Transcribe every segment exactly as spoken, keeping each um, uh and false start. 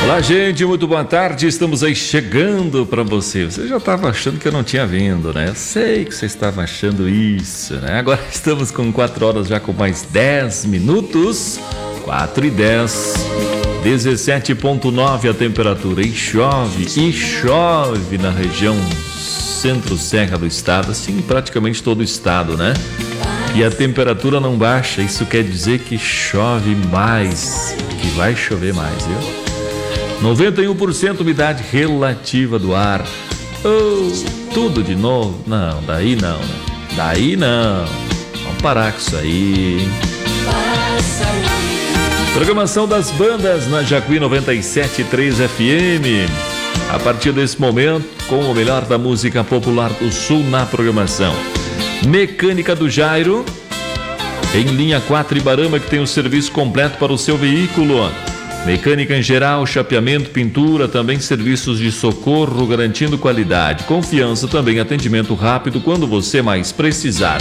Olá, gente, muito boa tarde. Estamos aí chegando para você. Você já estava achando que eu não tinha vindo, né? Eu sei que você estava achando isso, né? Agora estamos com quatro horas já com mais dez minutos. quatro e dez. dezessete vírgula nove a temperatura. E chove, e chove na região centro-serra do estado, assim, praticamente todo o estado, né? E a temperatura não baixa. Isso quer dizer que chove mais, que vai chover mais, viu? noventa e um por cento umidade relativa do ar. Oh, tudo de novo? Não, daí não, né? Daí não. Vamos parar com isso aí. Programação das bandas na Jacuí noventa e sete ponto três F M. A partir desse momento, com o melhor da música popular do Sul na programação. Mecânica do Jairo, em linha quatro Ibarama, que tem o serviço completo para o seu veículo. Mecânica em geral, chapeamento, pintura, também serviços de socorro, garantindo qualidade, confiança, também atendimento rápido quando você mais precisar.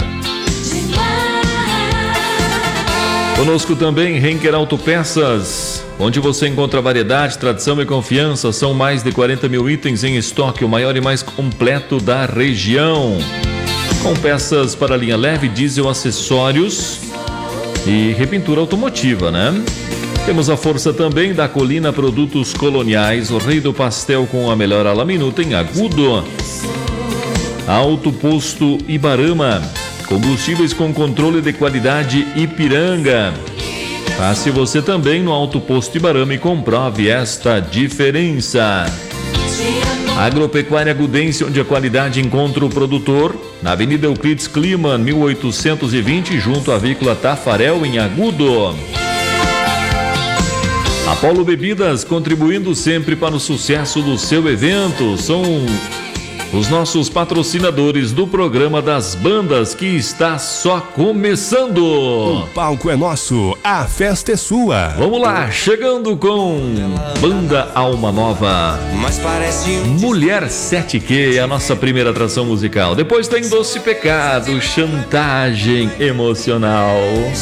Conosco também Henker Autopeças, onde você encontra variedade, tradição e confiança. São mais de quarenta mil itens em estoque, o maior e mais completo da região. Com peças para linha leve, diesel, acessórios e repintura automotiva, né? Temos a força também da Colina Produtos Coloniais, o rei do pastel com a melhor ala minuta em Agudo. Auto Posto Ibarama, combustíveis com controle de qualidade Ipiranga. Passe você também no Auto Posto Ibarama e comprove esta diferença. Agropecuária Agudense, onde a qualidade encontra o produtor, na Avenida Euclides Kliman, mil oitocentos e vinte, junto à Avícola Tafarel, em Agudo. Apolo Bebidas, contribuindo sempre para o sucesso do seu evento. São os nossos patrocinadores do programa das bandas, que está só começando. O palco é nosso, a festa é sua. Vamos lá, chegando com Banda Alma Nova. Mulher sete Q é a nossa primeira atração musical. Depois tem Doce Pecado, Chantagem Emocional.